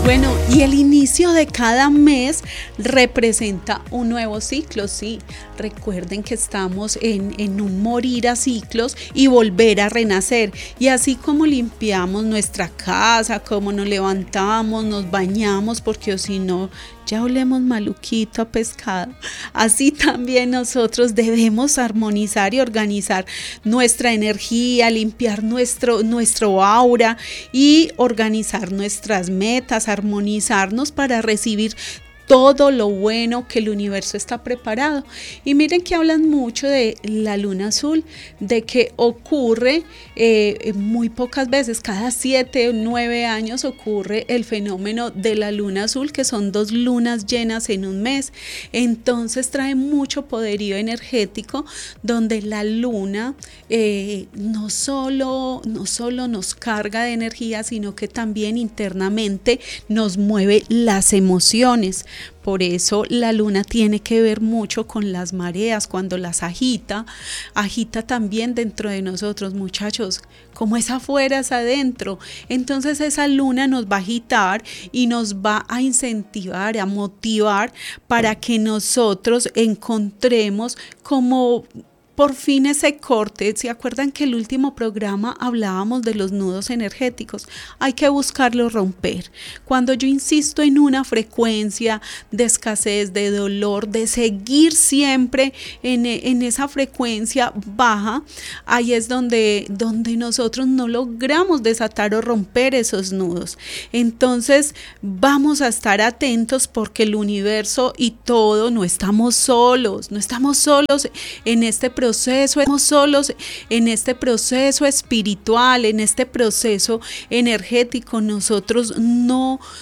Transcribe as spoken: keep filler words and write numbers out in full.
Bueno, y el inicio de cada mes representa un nuevo ciclo, sí. Recuerden que estamos en, en un morir a ciclos y volver a renacer. Y así como limpiamos nuestra casa, como nos levantamos, nos bañamos, porque o si no, ya olemos maluquito a pescado. Así también nosotros debemos armonizar y organizar nuestra energía, limpiar nuestro, nuestro aura y organizar nuestras metas, armonizarnos para recibir todo lo bueno que el universo está preparado. Y miren que hablan mucho de la luna azul, de que ocurre eh, muy pocas veces, cada siete o nueve años ocurre el fenómeno de la luna azul, que son dos lunas llenas en un mes. Entonces trae mucho poderío energético, donde la luna eh, no solo, no solo nos carga de energía, sino que también internamente nos mueve las emociones. Por eso la luna tiene que ver mucho con las mareas, cuando las agita, agita también dentro de nosotros, muchachos, como es afuera es adentro. Entonces esa luna nos va a agitar y nos va a incentivar, a motivar para que nosotros encontremos como por fin ese corte. ¿Se acuerdan que el último programa hablábamos de los nudos energéticos? Hay que buscarlo romper. Cuando yo insisto en una frecuencia de escasez, de dolor, de seguir siempre en, en esa frecuencia baja, ahí es donde, donde nosotros no logramos desatar o romper esos nudos. Entonces vamos a estar atentos, porque el universo y todo, no estamos solos, no estamos solos en este proceso. Proceso, estamos solos en este proceso espiritual, en este proceso energético. Nosotros no,